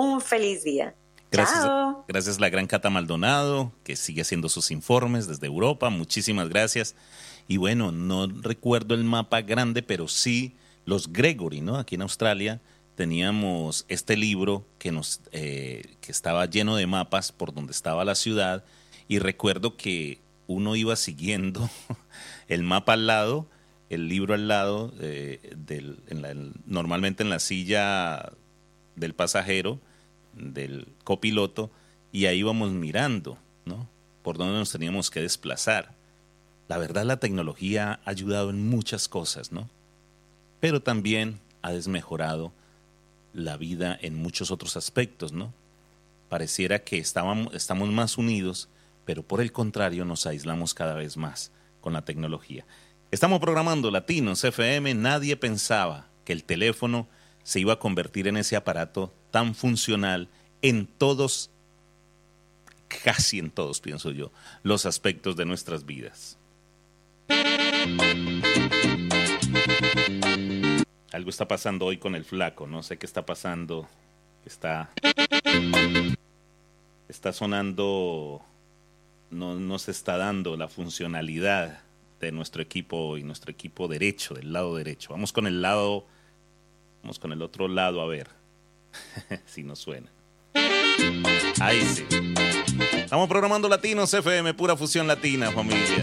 un feliz día. Gracias, Chao. gracias a la gran Cata Maldonado, que sigue haciendo sus informes desde Europa. Muchísimas gracias. Y bueno, no recuerdo el mapa grande, pero sí los Gregory, ¿no? Aquí en Australia teníamos este libro que estaba lleno de mapas por donde estaba la ciudad. Y recuerdo que uno iba siguiendo el mapa al lado, el libro al lado, normalmente en la silla del pasajero, del copiloto, y ahí íbamos mirando, ¿no? Por dónde nos teníamos que desplazar. La verdad, la tecnología ha ayudado en muchas cosas, ¿no? Pero también ha desmejorado la vida en muchos otros aspectos, ¿no? Pareciera que estamos más unidos, pero por el contrario nos aislamos cada vez más con la tecnología. Estamos programando Latinos FM. Nadie pensaba que el teléfono se iba a convertir en ese aparato tan funcional en todos, casi en todos, pienso yo, los aspectos de nuestras vidas. Algo está pasando hoy con el flaco, no sé qué está pasando. Está sonando, no se está dando la funcionalidad de nuestro equipo y nuestro equipo derecho, del lado derecho. Vamos con el otro lado a ver si nos suena. Ahí sí. Estamos programando Latinos FM, pura fusión latina, familia.